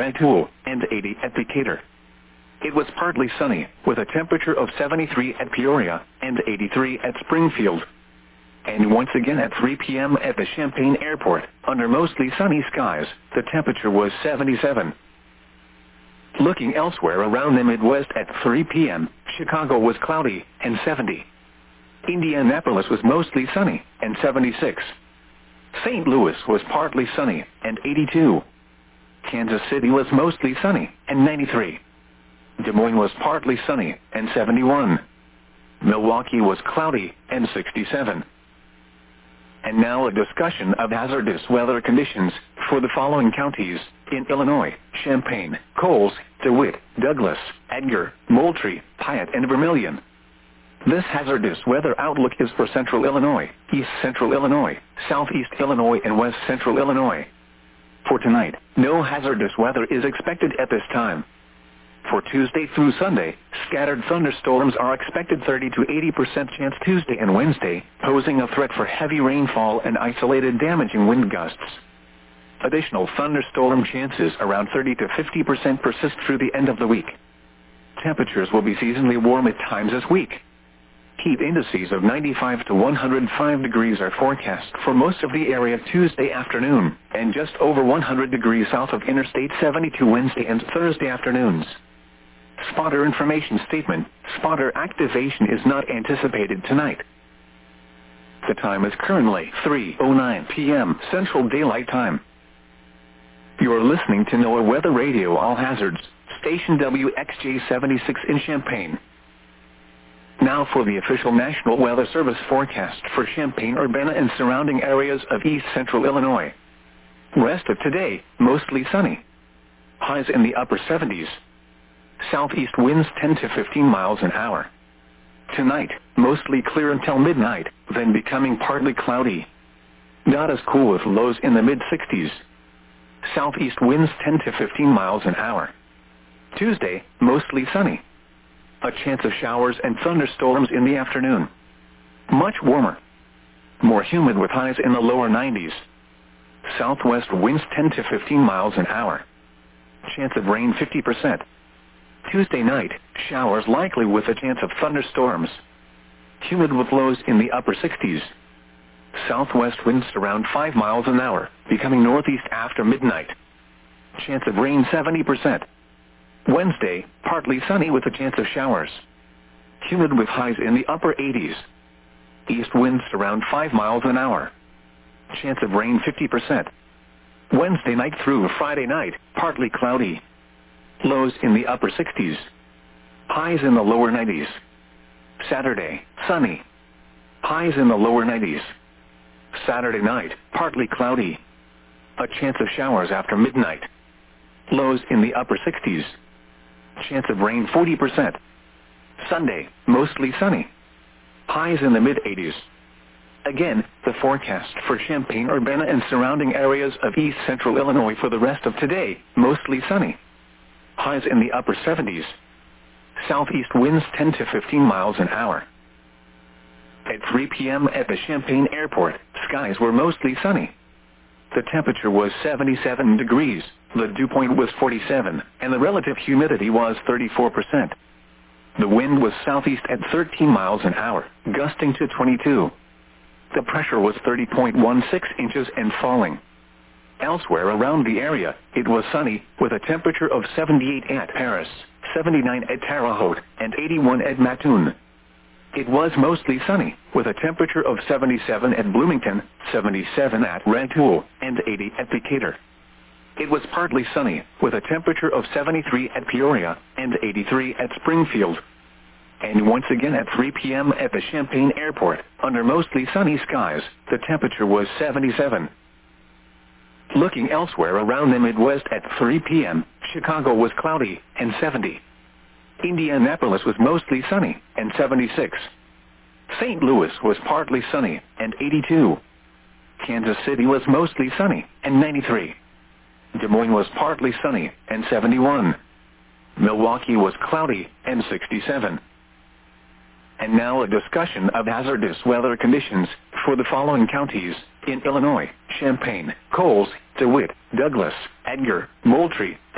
Rantoul, and 80 at Decatur. It was partly sunny, with a temperature of 73 at Peoria, and 83 at Springfield. And once again at 3 p.m. at the Champaign Airport, under mostly sunny skies, the temperature was 77. Looking elsewhere around the Midwest at 3 p.m., Chicago was cloudy, and 70. Indianapolis was mostly sunny, and 76. St. Louis was partly sunny, and 82. Kansas City was mostly sunny, and 93. Des Moines was partly sunny, and 71. Milwaukee was cloudy, and 67. And now a discussion of hazardous weather conditions for the following counties in Illinois: Champaign, Coles, DeWitt, Douglas, Edgar, Moultrie, Piatt, and Vermilion. This hazardous weather outlook is for Central Illinois, East Central Illinois, Southeast Illinois, and West Central Illinois. For tonight, no hazardous weather is expected at this time. For Tuesday through Sunday, scattered thunderstorms are expected. 30 to 80% chance Tuesday and Wednesday, posing a threat for heavy rainfall and isolated damaging wind gusts. Additional thunderstorm chances around 30 to 50% persist through the end of the week. Temperatures will be seasonally warm at times this week. Heat indices of 95 to 105 degrees are forecast for most of the area Tuesday afternoon, and just over 100 degrees south of Interstate 72 Wednesday and Thursday afternoons. Spotter information statement: spotter activation is not anticipated tonight. The time is currently 3:09 p.m. Central Daylight Time. You are listening to NOAA Weather Radio All Hazards, station WXJ-76 in Champaign. Now for the official National Weather Service forecast for Champaign-Urbana and surrounding areas of East Central Illinois. Rest of today, mostly sunny. Highs in the upper 70s. Southeast winds 10 to 15 miles an hour. Tonight, mostly clear until midnight, then becoming partly cloudy. Not as cool with lows in the mid-60s. Southeast winds 10 to 15 miles an hour. Tuesday, mostly sunny. A chance of showers and thunderstorms in the afternoon. Much warmer. More humid with highs in the lower 90s. Southwest winds 10 to 15 miles an hour. Chance of rain 50%. Tuesday night, showers likely with a chance of thunderstorms. Humid with lows in the upper 60s. Southwest winds around 5 miles an hour, becoming northeast after midnight. Chance of rain 70%. Wednesday, partly sunny with a chance of showers. Humid with highs in the upper 80s. East winds around 5 miles an hour. Chance of rain 50%. Wednesday night through Friday night, partly cloudy. Lows in the upper 60s. Highs in the lower 90s. Saturday, sunny. Highs in the lower 90s. Saturday night, partly cloudy. A chance of showers after midnight. Lows in the upper 60s. Chance of rain 40%. Sunday, mostly sunny. Highs in the mid-80s. Again, the forecast for Champaign-Urbana and surrounding areas of East Central Illinois for the rest of today, mostly sunny. Highs in the upper 70s. Southeast winds 10 to 15 miles an hour. At 3 p.m. at the Champaign Airport, skies were mostly sunny. The temperature was 77 degrees, the dew point was 47, and the relative humidity was 34%. The wind was southeast at 13 miles an hour, gusting to 22. The pressure was 30.16 inches and falling. Elsewhere around the area, it was sunny, with a temperature of 78 at Paris, 79 at Terre Haute, and 81 at Mattoon. It was mostly sunny, with a temperature of 77 at Bloomington, 77 at Rantoul, and 80 at Decatur. It was partly sunny, with a temperature of 73 at Peoria, and 83 at Springfield. And once again at 3 p.m. at the Champaign Airport, under mostly sunny skies, the temperature was 77. Looking elsewhere around the Midwest at 3 p.m., Chicago was cloudy, and 70. Indianapolis was mostly sunny, and 76. St. Louis was partly sunny, and 82. Kansas City was mostly sunny, and 93. Des Moines was partly sunny, and 71. Milwaukee was cloudy, and 67. And now a discussion of hazardous weather conditions for the following counties in Illinois: Champaign, Coles, DeWitt, Douglas, Edgar, Moultrie,